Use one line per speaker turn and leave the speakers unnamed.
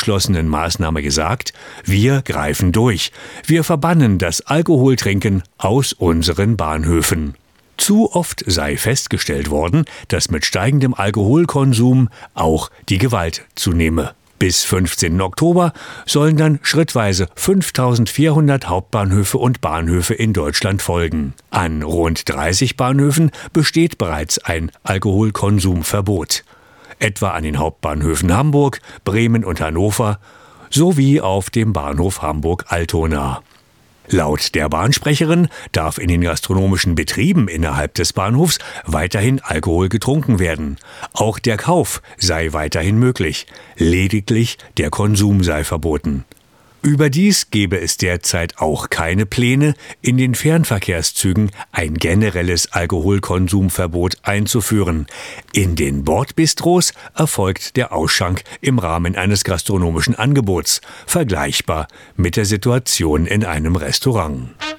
beschlossenen Maßnahme gesagt: Wir greifen durch. Wir verbannen das Alkoholtrinken aus unseren Bahnhöfen. Zu oft sei festgestellt worden, dass mit steigendem Alkoholkonsum auch die Gewalt zunehme. Bis 15. Oktober sollen dann schrittweise 5.400 Hauptbahnhöfe und Bahnhöfe in Deutschland folgen. An rund 30 Bahnhöfen besteht bereits ein Alkoholkonsumverbot. Etwa an den Hauptbahnhöfen Hamburg, Bremen und Hannover sowie auf dem Bahnhof Hamburg-Altona. Laut der Bahnsprecherin darf in den gastronomischen Betrieben innerhalb des Bahnhofs weiterhin Alkohol getrunken werden. Auch der Kauf sei weiterhin möglich. Lediglich der Konsum sei verboten. Überdies gebe es derzeit auch keine Pläne, in den Fernverkehrszügen ein generelles Alkoholkonsumverbot einzuführen. In den Bordbistros erfolgt der Ausschank im Rahmen eines gastronomischen Angebots, vergleichbar mit der Situation in einem Restaurant.